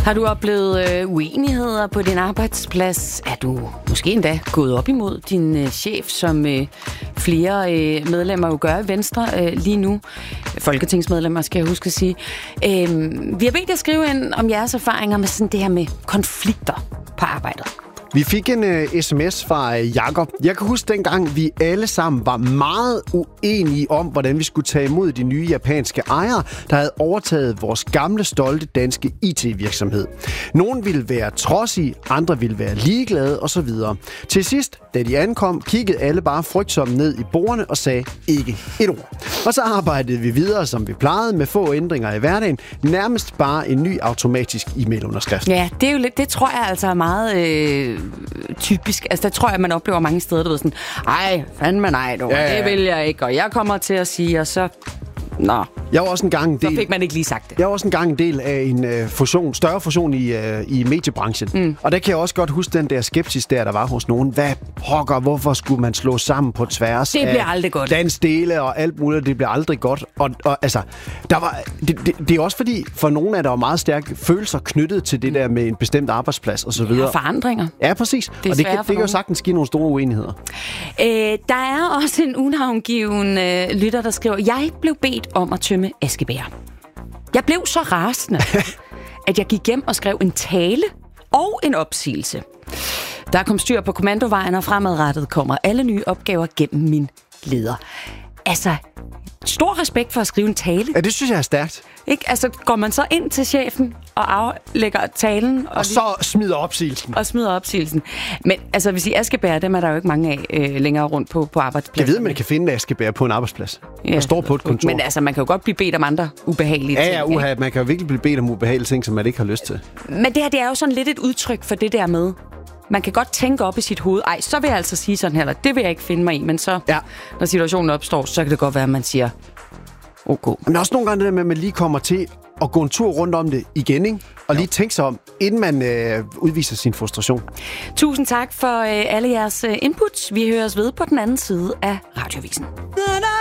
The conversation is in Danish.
Har du oplevet uenigheder på din arbejdsplads? Er du måske endda gået op imod din chef, som flere medlemmer jo gør i Venstre lige nu? Folketingsmedlemmer, skal jeg huske at sige. Vi har bedt jer skrive ind om jeres erfaringer med sådan det her med konflikter på arbejdet. Vi fik en sms fra Jakob. Jeg kan huske dengang, vi alle sammen var meget uenige om, hvordan vi skulle tage imod de nye japanske ejere, der havde overtaget vores gamle, stolte danske IT-virksomhed. Nogle ville være trodsige, andre ville være ligeglade osv. Til sidst, da de ankom, kiggede alle bare frygtsomt ned i bordene og sagde ikke et ord. Og så arbejdede vi videre, som vi plejede, med få ændringer i hverdagen. Nærmest bare en ny automatisk e-mailunderskrift. Ja, det er jo lidt, det tror jeg altså er meget typisk. Altså, der tror jeg, man oplever mange steder, du ved sådan, ej, fandme nej, du, ja. Det vil jeg ikke, og jeg kommer til at sige, og så... Nå. Jeg var også en gang en del, så fik man ikke lige sagt det. Jeg var også en gang en del af en større fusion i mediebranchen. Og der kan jeg også godt huske den der skepsis der var hos nogen. Hvad pokker, hvorfor skulle man slå sammen på tværs det bliver aldrig godt. Landsdele og alt muligt, det bliver aldrig godt. Og altså, det er også fordi, for nogen er der jo meget stærke følelser knyttet til det der med en bestemt arbejdsplads og så videre. Ja, forandringer. Ja, præcis. Og det kan jo sagtens give nogle store uenigheder. Der er også en unavngiven lytter, der skriver, jeg blev bedt om at tømme askebæger. Jeg blev så rasende, at jeg gik hjem og skrev en tale og en opsigelse. Der kom styr på kommandovejen, og fremadrettet kommer alle nye opgaver gennem min leder. Altså, stor respekt for at skrive en tale. Ja, det synes jeg er stærkt. Ikke? Altså, går man så ind til chefen og aflægger talen... Og så smider opsigelsen. Men altså, hvis I askebær, dem er der jo ikke mange af længere rundt på arbejdspladsen. Jeg ved, man kan finde askebær på en arbejdsplads. Ja, og står på et kontor. Men altså, man kan jo godt blive bedt om andre ubehagelige ting. Ja, man kan jo virkelig blive bedt om ubehagelige ting, som man ikke har lyst til. Men det her, det er jo sådan lidt et udtryk for det der med... Man kan godt tænke op i sit hoved, ej, så vil jeg altså sige sådan her, eller det vil jeg ikke finde mig i, men så, når situationen opstår, så kan det godt være, at man siger, okay. Men også nogle gange det der med, at man lige kommer til at gå en tur rundt om det igen, ikke? Og lige tænke sig om, inden man udviser sin frustration. Tusind tak for alle jeres inputs. Vi høres ved på den anden side af Radioavisen.